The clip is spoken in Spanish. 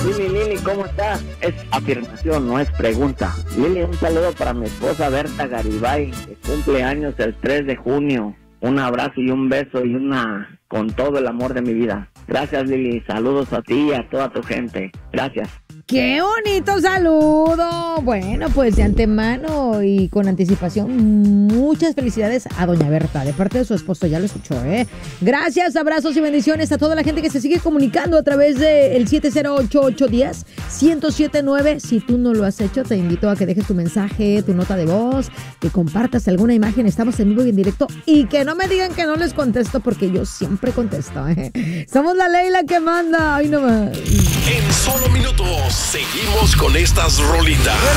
Lili, ¿cómo estás? Es afirmación, no es pregunta. Lili, un saludo para mi esposa Berta Garibay, que cumple años el 3 de junio. Un abrazo y un beso y una con todo el amor de mi vida. Gracias, Lili. Saludos a ti y a toda tu gente. Gracias. ¡Qué bonito saludo! Bueno, pues de antemano y con anticipación, muchas felicidades a doña Berta, de parte de su esposo, ya lo escuchó, ¿eh? Gracias, abrazos y bendiciones a toda la gente que se sigue comunicando a través del 708-810-1079. Si tú no lo has hecho, te invito a que dejes tu mensaje, tu nota de voz, que compartas alguna imagen, estamos en vivo y en directo, y que no me digan que no les contesto, porque yo siempre contesto, ¿eh? Somos la Leila que manda, ay nomás. En solo minutos, seguimos con estas rolitas.